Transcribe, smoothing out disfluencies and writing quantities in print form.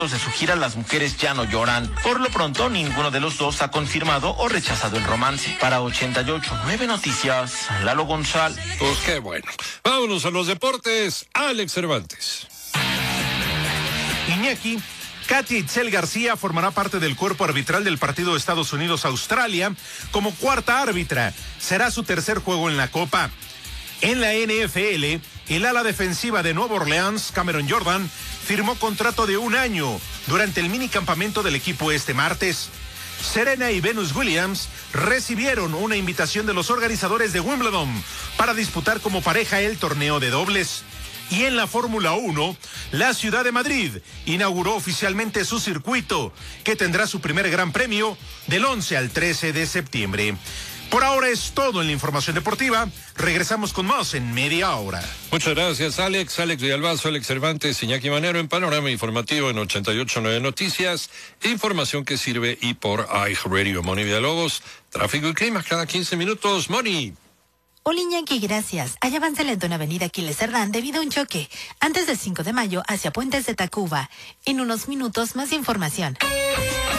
de su gira Las mujeres ya no lloran. Por lo pronto, ninguno de los dos ha confirmado o rechazado el romance. Para 88.9 Noticias, Lalo González. Pues qué bueno. Vámonos a los deportes. Alex Cervantes. Iñaki, Katia Itzel García formará parte del cuerpo arbitral del partido Estados Unidos-Australia como cuarta árbitra. Será su tercer juego en la Copa. En la NFL, el ala defensiva de Nueva Orleans, Cameron Jordan, firmó contrato de 1 año durante el minicampamento del equipo este martes. Serena y Venus Williams recibieron una invitación de los organizadores de Wimbledon para disputar como pareja el torneo de dobles. Y en la Fórmula 1, la ciudad de Madrid inauguró oficialmente su circuito, que tendrá su primer gran premio del 11 al 13 de septiembre. Por ahora es todo en la información deportiva. Regresamos con más en media hora. Muchas gracias, Alex. Alex Villalbazo, Alex Cervantes, Iñaki Manero en Panorama Informativo en 88.9 Noticias. Información que sirve y por iHeartRadio. Moni Villalobos, tráfico y clima cada 15 minutos. Moni. Hola, Iñaki, gracias. Hay avance lento en Avenida Aquiles Cerdán debido a un choque antes del 5 de mayo hacia Puentes de Tacuba. En unos minutos, más información.